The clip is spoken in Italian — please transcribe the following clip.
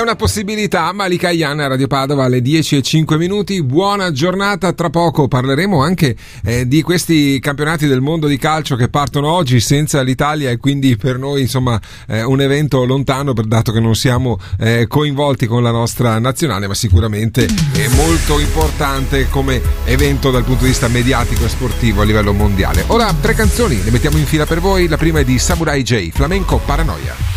una possibilità. Malika Ayane a Radio Padova alle 10:05. Buona giornata. Tra poco parleremo anche di questi campionati del mondo di calcio che partono oggi senza l'Italia, e quindi per noi insomma un evento lontano, dato che non siamo coinvolti con la nostra nazionale, ma sicuramente è molto importante come evento dal punto di vista mediatico e sportivo a livello mondiale. Ora 3 canzoni le mettiamo in fila per voi. La prima è di Samurai J, Flamenco Paranoia.